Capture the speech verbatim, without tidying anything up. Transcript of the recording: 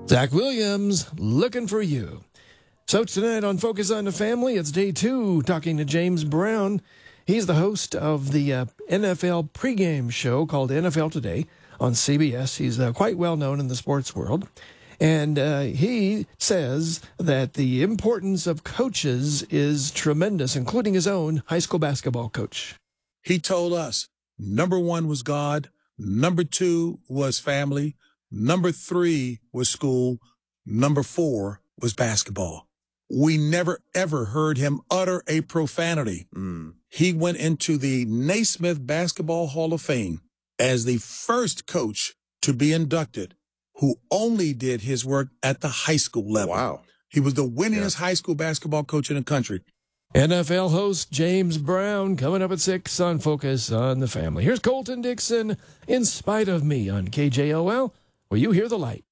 Zach Williams, looking for you. So tonight on Focus on the Family, it's day two, talking to James Brown. He's the host of the uh, N F L pregame show called N F L Today on C B S. He's uh, quite well known in the sports world. And uh, he says that the importance of coaches is tremendous, including his own high school basketball coach. He told us number one was God, number two was family, number three was school, number four was basketball. We never, ever heard him utter a profanity. Mm. He went into the Naismith Basketball Hall of Fame as the first coach to be inducted who only did his work at the high school level. Wow. He was the winningest yeah. high school basketball coach in the country. N F L host James Brown coming up at six on Focus on the Family. Here's Colton Dixon, In Spite of Me on K J O L, where you hear the light.